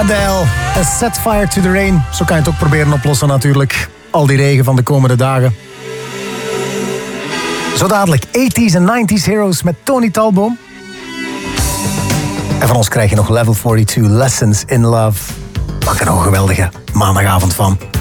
Adele, A Set Fire to the Rain. Zo kan je het ook proberen oplossen natuurlijk. Al die regen van de komende dagen. Zo dadelijk 80s en 90s Heroes met Tony Talboom. En van ons krijg je nog Level 42, Lessons in Love. Maak er nog een geweldige maandagavond van.